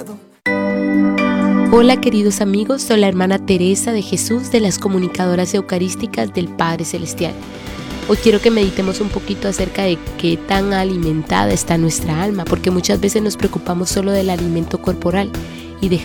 puedo. Hola queridos amigos, soy la hermana Teresa de Jesús de las Comunicadoras Eucarísticas del Padre Celestial. Hoy quiero que meditemos un poquito acerca de qué tan alimentada está nuestra alma, porque muchas veces nos preocupamos solo del alimento corporal y dejamos